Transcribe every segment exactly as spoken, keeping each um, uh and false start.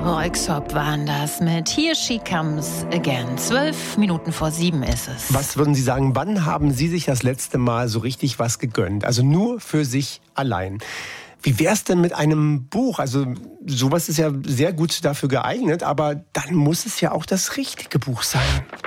Röyksopp waren das mit Here She Comes Again. Zwölf Minuten vor sieben ist es. Was würden Sie sagen, wann haben Sie sich das letzte Mal so richtig was gegönnt? Also nur für sich allein. Wie wär's denn mit einem Buch? Also sowas ist ja sehr gut dafür geeignet, aber dann muss es ja auch das richtige Buch sein.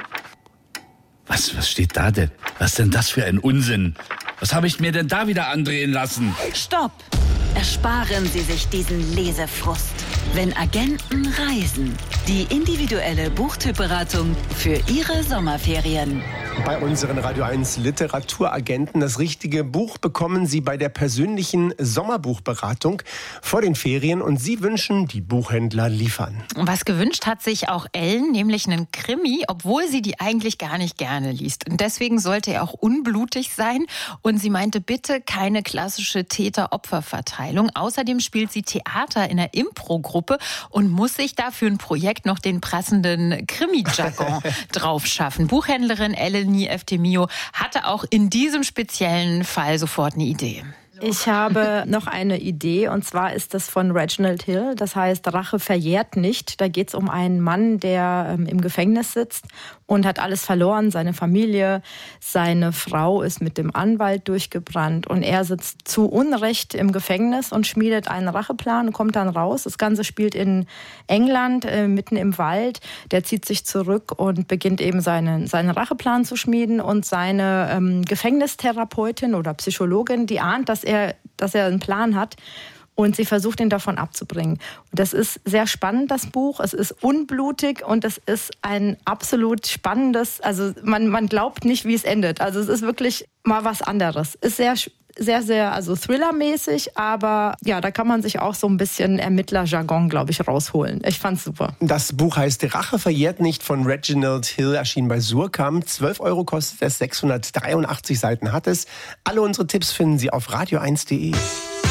Was, was steht da denn? Was ist denn das für ein Unsinn? Was habe ich mir denn da wieder andrehen lassen? Stopp! Ersparen Sie sich diesen Lesefrust. Wenn Agenten reisen. Die individuelle Buchtypberatung für Ihre Sommerferien. Bei unseren Radio eins Literaturagenten das richtige Buch bekommen Sie bei der persönlichen Sommerbuchberatung vor den Ferien und Sie wünschen, die Buchhändler liefern. Was gewünscht hat sich auch Ellen, nämlich einen Krimi, obwohl sie die eigentlich gar nicht gerne liest. Und deswegen sollte er auch unblutig sein. Und sie meinte, bitte keine klassische Täter-Opfer-Verteilung. Außerdem spielt sie Theater in einer Impro-Gruppe und muss sich dafür ein Projekt noch den passenden Krimi-Jargon drauf schaffen. Buchhändlerin Ellen Eftemio hatte auch in diesem speziellen Fall sofort eine Idee. Ich habe noch eine Idee, und zwar ist das von Reginald Hill. Das heißt, Rache verjährt nicht. Da geht es um einen Mann, der ähm, im Gefängnis sitzt und hat alles verloren. Seine Familie, seine Frau ist mit dem Anwalt durchgebrannt und er sitzt zu Unrecht im Gefängnis und schmiedet einen Racheplan und kommt dann raus. Das Ganze spielt in England, äh, mitten im Wald. Der zieht sich zurück und beginnt eben seinen, seinen Racheplan zu schmieden und seine ähm, Gefängnistherapeutin oder Psychologin, die ahnt, dass er, dass er einen Plan hat und sie versucht, ihn davon abzubringen. Und das ist sehr spannend, das Buch. Es ist unblutig und es ist ein absolut spannendes, also man, man glaubt nicht, wie es endet. Also es ist wirklich mal was anderes. Ist sehr, sehr, sehr, also Thriller-mäßig, aber ja, da kann man sich auch so ein bisschen Ermittler-Jargon, glaube ich, rausholen. Ich fand's super. Das Buch heißt Rache verjährt nicht von Reginald Hill, erschienen bei Suhrkamp. zwölf Euro kostet es, sechshundertdreiundachtzig Seiten hat es. Alle unsere Tipps finden Sie auf radio eins punkt de.